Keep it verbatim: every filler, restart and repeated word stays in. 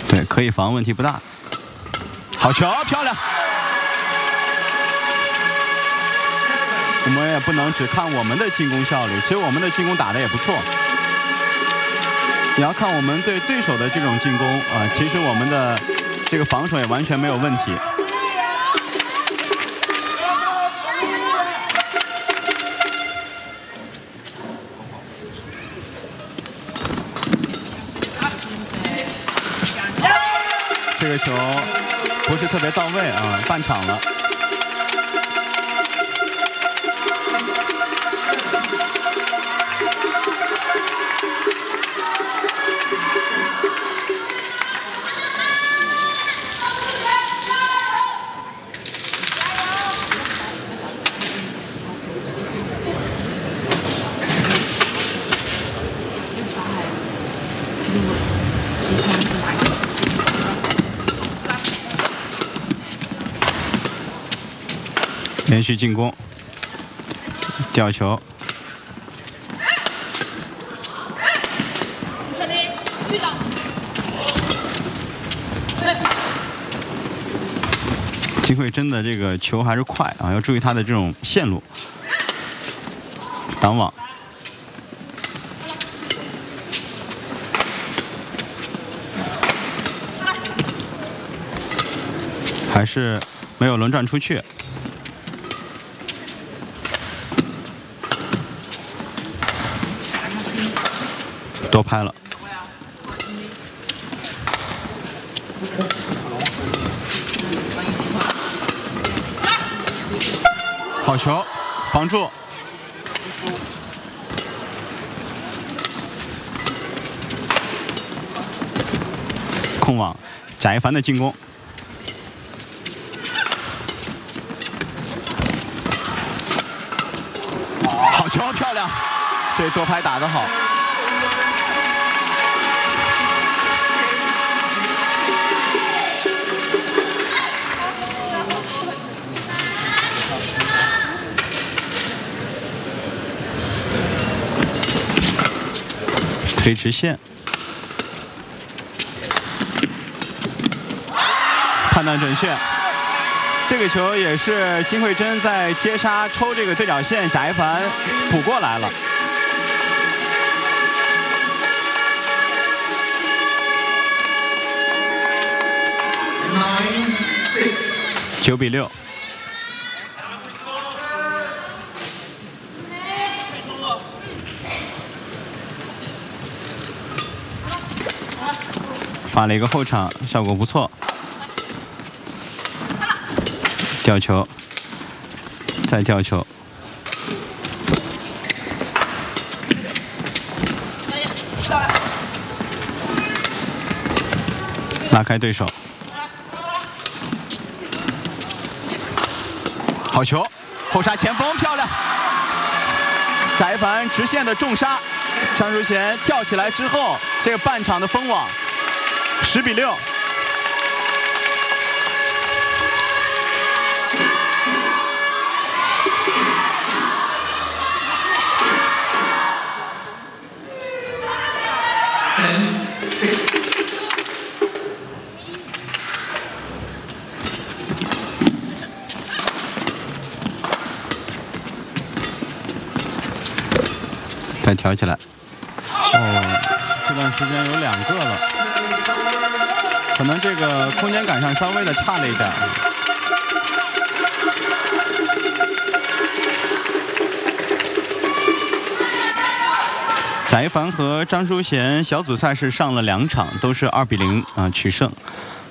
对，可以防，问题不大。好球，漂亮！我们也不能只看我们的进攻效率，其实我们的进攻打得也不错。你要看我们对对手的这种进攻啊，其实我们的这个防守也完全没有问题。这个球不是特别到位啊，半场了。连续进攻，吊球，金惠珍的这个球还是快啊，要注意他的这种线路，挡网，还是没有轮转出去。多拍了，好球，防住，控网，贾一凡的进攻，好球，漂亮，这多拍打得好。推直线，判断准确。这个球也是金惠珍在接杀抽这个对角线，贾一凡补过来了。九比六。发了一个后场，效果不错。吊球，再吊球，拉开对手。好球，后杀前锋漂亮。贾一凡直线的重杀，张淑贤跳起来之后，这个半场的封网。十比六，再调起来。哦，这段时间有两个了。可能这个空间感上稍微的差了一点。贾一凡和张淑贤小组赛是上了两场，都是二比零啊取胜。